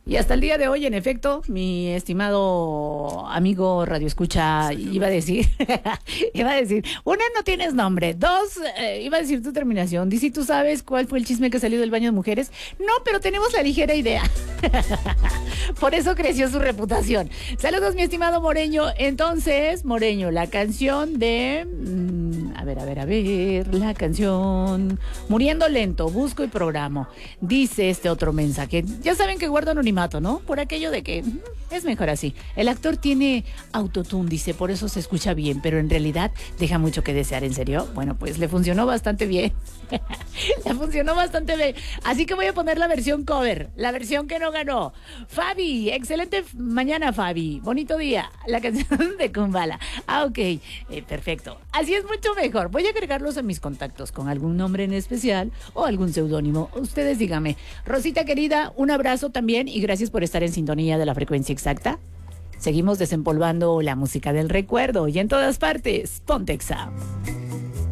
Y hasta el día de hoy, en efecto, mi estimado amigo Radio Escucha iba a decir, una, no tienes nombre, dos, iba a decir tu terminación, dice, ¿tú sabes cuál fue el chisme que salió del baño de mujeres? No, pero tenemos la ligera idea. Por eso creció su reputación. Saludos, mi estimado Moreño. Entonces, Moreño, la canción de... a ver, la canción Muriendo Lento, busco y programo. Dice este otro mensaje. Ya saben que guardo anonimato, ¿no? Por aquello de que es mejor así. El actor tiene autotune, dice, por eso se escucha bien, pero en realidad deja mucho que desear, ¿en serio? Bueno, pues le funcionó bastante bien. Le funcionó bastante bien. Así que voy a poner la versión cover, la versión que no ganó. Fabi, excelente mañana, Fabi. Bonito día. La canción de Kumbala. Ah, ok. Perfecto. Así es mucho mejor. Voy a agregarlos a mis contactos con algún nombre en especial o algún seudónimo. Ustedes díganme. Rosita querida, un abrazo también y gracias por estar en sintonía de la frecuencia exacta. Seguimos desempolvando la música del recuerdo y en todas partes, Pontexa.